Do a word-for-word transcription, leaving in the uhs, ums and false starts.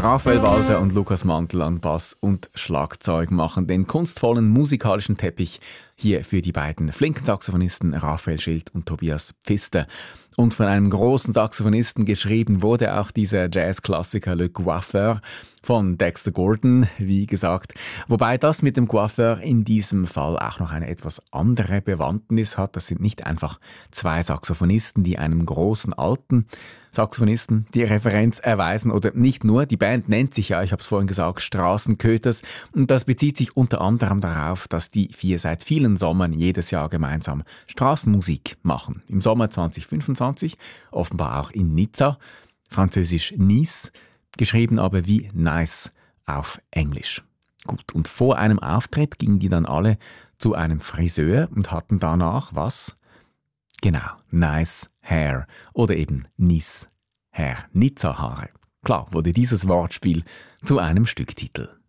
Raphael Walter und Lukas Mantel an Bass und Schlagzeug machen den kunstvollen musikalischen Teppich hier für die beiden flinken Saxophonisten Raphael Schild und Tobias Pfister. Und von einem großen Saxophonisten geschrieben wurde auch dieser Jazzklassiker Le Coiffeur von Dexter Gordon, wie gesagt. Wobei das mit dem Coiffeur in diesem Fall auch noch eine etwas andere Bewandtnis hat. Das sind nicht einfach zwei Saxophonisten, die einem großen alten Saxophonisten die Referenz erweisen, oder nicht nur. Die Band nennt sich ja, ich habe es vorhin gesagt, Straßenköters, und das bezieht sich unter anderem darauf, dass die vier seit vielen Sommern jedes Jahr gemeinsam Straßenmusik machen. Im Sommer zwanzig fünfundzwanzig, offenbar auch in Nizza, französisch Nice, geschrieben aber wie nice auf Englisch. Gut, und vor einem Auftritt gingen die dann alle zu einem Friseur und hatten danach was? Genau, nice hair oder eben Nice Hair, Nizza Haare. Klar wurde dieses Wortspiel zu einem Stücktitel.